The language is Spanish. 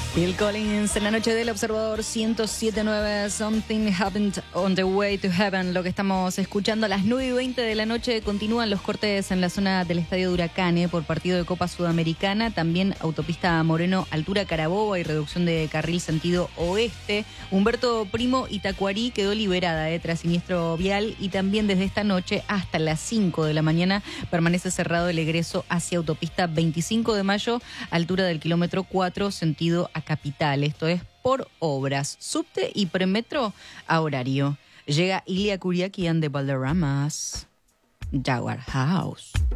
Phil Collins en la noche del Observador 107.9, Something Happened on the Way to Heaven. Lo que estamos escuchando a las 9:20 de la noche. Continúan los cortes en la zona del Estadio de Huracán por partido de Copa Sudamericana. También autopista Moreno, altura Carabobo y reducción de carril sentido oeste. Humberto Primo y Tacuarí quedó liberada tras siniestro vial. Y también desde esta noche hasta las 5 de la mañana permanece cerrado el egreso hacia autopista 25 de mayo, altura del kilómetro 4, sentido a Capital. Esto es por obras. Subte y premetro a horario. Llega Ilia Kuriakian de Valderramas. Jaguar House.